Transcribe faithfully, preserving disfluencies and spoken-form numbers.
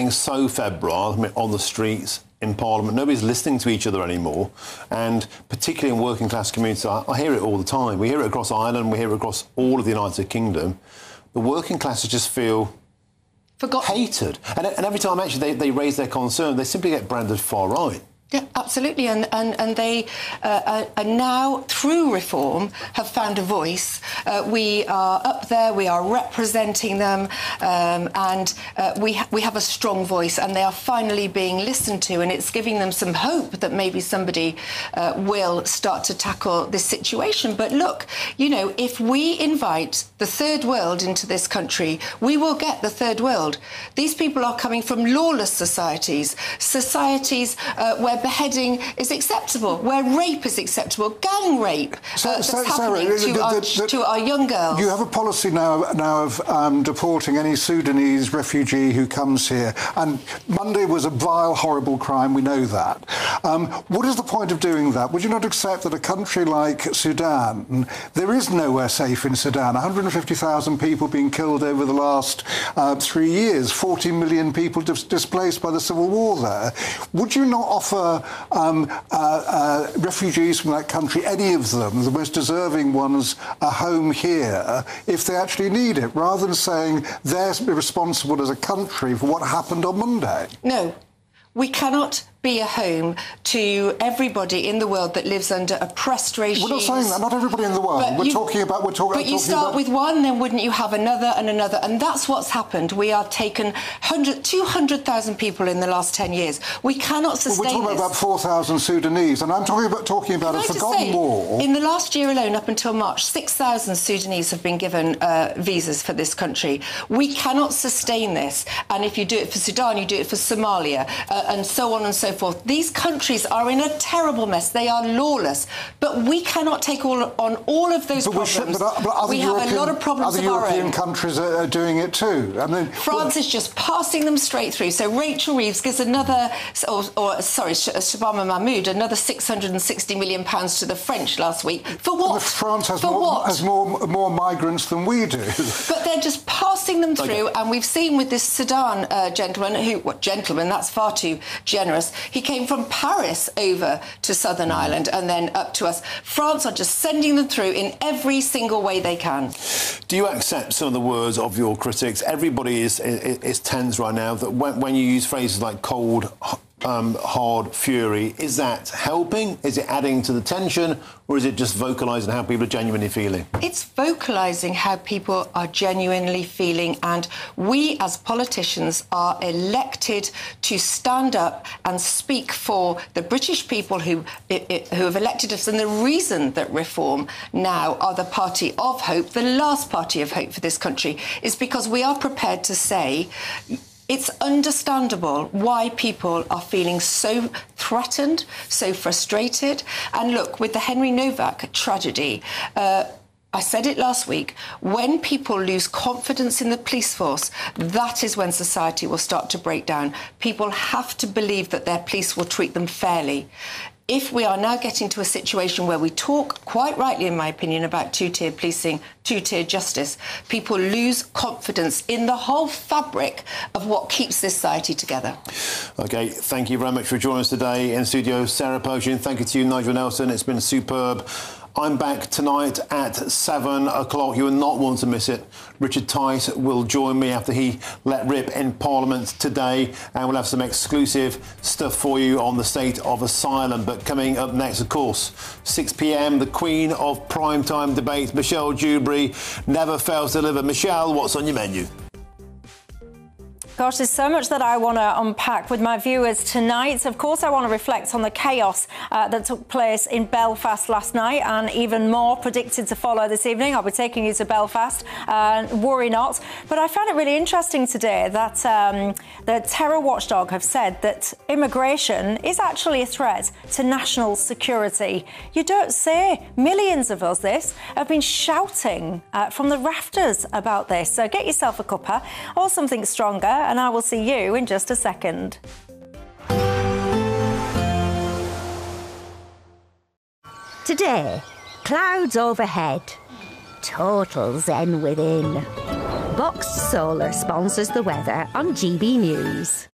getting so febrile, I mean, on the streets, in Parliament. Nobody's listening to each other anymore, and particularly in working class communities, I, I hear it all the time. We hear it across Ireland, we hear it across all of the United Kingdom. The working classes just feel Forgotten. hated. And, and every time actually they, they raise their concern, they simply get branded far right. Yeah, absolutely, and and and they uh, are now, through reform, have found a voice. Uh, we are up there, we are representing them, um, and uh, we ha we have a strong voice, and they are finally being listened to, and it's giving them some hope that maybe somebody uh, will start to tackle this situation. But look, you know, if we invite the third world into this country, we will get the third world. These people are coming from lawless societies, societies uh, where beheading is acceptable, where rape is acceptable, gang rape so, uh, that's so, happening Sarah, to, the, our, the, the, to our young girls. You have a policy now, now of um, deporting any Sudanese refugee who comes here, and Monday was a vile, horrible crime, we know that. Um, what is the point of doing that? Would you not accept that a country like Sudan, there is nowhere safe in Sudan, one hundred fifty thousand people being killed over the last uh, three years, forty million people dis displaced by the civil war there. Would you not offer Um, uh, uh, refugees from that country, any of them, the most deserving ones, a home here if they actually need it, rather than saying they're responsible as a country for what happened on Monday? No, we cannot be a home to everybody in the world that lives under oppressed regimes. We're not saying that. Not everybody in the world. But we're you, talking about. We're talk, but you talking start about... with one, then wouldn't you have another and another? And that's what's happened. We are taken two hundred thousand people in the last ten years. We cannot sustain well, we're talking this. about four thousand Sudanese, and I'm talking about talking about Can a I forgotten say, war. In the last year alone, up until March, six thousand Sudanese have been given uh, visas for this country. We cannot sustain this. And if you do it for Sudan, you do it for Somalia, uh, and so on and so forth. These countries are in a terrible mess. They are lawless. But we cannot take all, on all of those but problems. We, should, but, but other we European, have a lot of problems other of our European own. countries are, are doing it too. I mean, France well, is just passing them straight through. So Rachel Reeves gives another, or, or sorry, Shabama Mahmoud, another six hundred sixty million pounds to the French last week. For what? France has, For more, what? has more, more migrants than we do. But they're just passing them through, Okay. and we've seen with this Sudan uh, gentleman, who, what, gentleman, that's far too generous. He came from Paris over to Southern Ireland and then up to us. France are just sending them through in every single way they can. Do you accept some of the words of your critics? Everybody is, is, is tense right now that when, when you use phrases like cold, um, hard fury, is that helping? Is it adding to the tension? Or is it just vocalising how people are genuinely feeling? It's vocalising how people are genuinely feeling, and we as politicians are elected to stand up and speak for the British people who, who have elected us. And the reason that Reform now are the party of hope, the last party of hope for this country, is because we are prepared to say it's understandable why people are feeling so threatened, so frustrated. And look, with the Henry Novak tragedy, uh, I said it last week, when people lose confidence in the police force, that is when society will start to break down. People have to believe that their police will treat them fairly. If we are now getting to a situation where we talk, quite rightly in my opinion, about two-tier policing, two-tier justice, people lose confidence in the whole fabric of what keeps this society together. OK, thank you very much for joining us today in studio. Sarah Pershing, thank you to you, Nigel Nelson. It's been superb. I'm back tonight at seven o'clock. You will not want to miss it. Richard Tice will join me after he let rip in Parliament today, and we'll have some exclusive stuff for you on the state of asylum. But coming up next, of course, six p m, the Queen of Primetime Debates, Michelle Dewberry, never fails to deliver. Michelle, what's on your menu? Gosh, there's so much that I want to unpack with my viewers tonight. Of course, I want to reflect on the chaos uh, that took place in Belfast last night, and even more predicted to follow this evening. I'll be taking you to Belfast, uh, worry not. But I found it really interesting today that um, the terror watchdog have said that immigration is actually a threat to national security. You don't say. Millions of us this have been shouting uh, from the rafters about this. So get yourself a cuppa or something stronger, and I will see you in just a second. Today, clouds overhead, total zen within. Boxed Solar sponsors the weather on G B News.